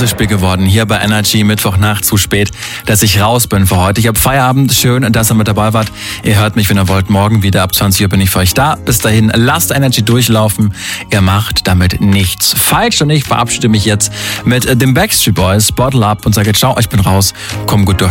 Spiel geworden. Hier bei Energy, Mittwochnacht zu spät, dass ich raus bin für heute. Ich habe Feierabend. Schön, dass ihr mit dabei wart. Ihr hört mich, wenn ihr wollt. Morgen wieder ab 20 Uhr bin ich für euch da. Bis dahin, lasst Energy durchlaufen. Ihr macht damit nichts falsch. Und ich verabschiede mich jetzt mit den Backstreet Boys, Bottle Up und sage ciao, ich bin raus. Komm gut durch.